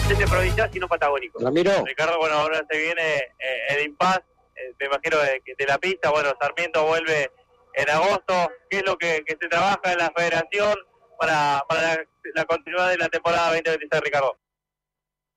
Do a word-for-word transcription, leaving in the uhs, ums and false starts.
de provincial, sino patagónico. Ramiro. Ricardo, bueno, ahora se viene eh, el impas, eh, me imagino de, de la pista. Bueno, Sarmiento vuelve en agosto. ¿Qué es lo que, que se trabaja en la federación para, para la, la continuidad de la temporada veinte veintiséis, Ricardo?